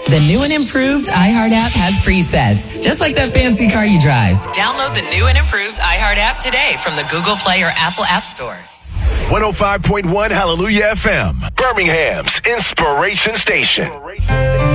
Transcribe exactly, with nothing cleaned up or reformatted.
The new and improved iHeart app has presets, just like that fancy car you drive. Download the new and improved iHeart app today from the Google Play or Apple App Store. one oh five point one Hallelujah F M, Birmingham's Inspiration Station.